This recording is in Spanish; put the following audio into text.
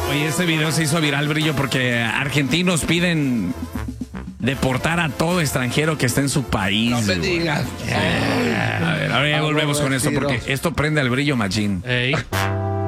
Oye, este video se hizo viral, Brillo, porque argentinos piden deportar a todo extranjero que esté en su país. No me digas. A ver, ahora ya volvemos con esto, porque esto prende al Brillo machín. Ey.